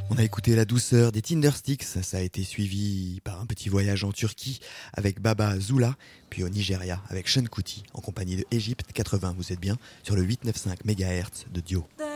On a écouté la douceur des Tindersticks, ça a été suivi par un petit voyage en Turquie avec Baba Zula, puis au Nigeria avec Sean Kuti en compagnie de Egypte 80. Vous êtes bien sur le 895 MHz de Dio.